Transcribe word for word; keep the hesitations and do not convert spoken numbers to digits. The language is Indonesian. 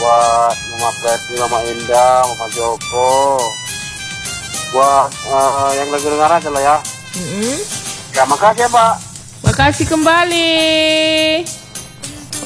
buat Mama Preti, Mama Indah, Mama Joko, buat uh, yang lagi dengar aja lah ya. Mm-mm. Ya makasih ya Mbak. Makasih kembali.